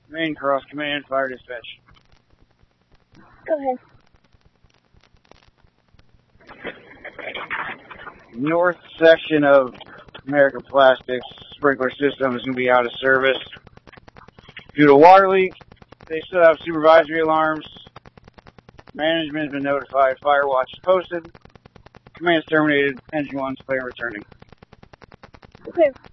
Main Cross Command, Fire Dispatch. Go ahead. North section of American Plastics sprinkler system is going to be out of service due to water leak. They still have supervisory alarms. Management has been notified. Fire watch is posted. Command's terminated. Engine 1's player returning. Okay.